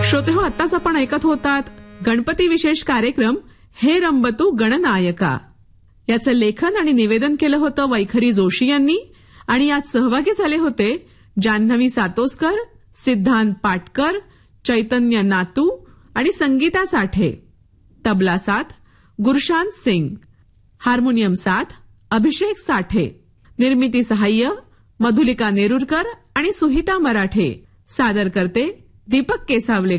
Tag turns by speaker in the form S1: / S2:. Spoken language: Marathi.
S1: श्रोतेहो, आत्ताच आपण ऐकत होतात गणपती विशेष कार्यक्रम हे रंबतू गणनायका. याचं लेखन आणि निवेदन केलं होतं वैखरी जोशी यांनी आणि यात सहभागी झाले होते जान्हवी सातोसकर, सिद्धांत पाटकर, चैतन्य नातू आणि संगीता साठे. तबला साथ गुरशांत सिंग, हार्मोनियम साथ अभिषेक साठे, निर्मिती सहाय्य मधुलिका नेरुरकर आणि सुहिता मराठे, सादर करते दीपक केसावले.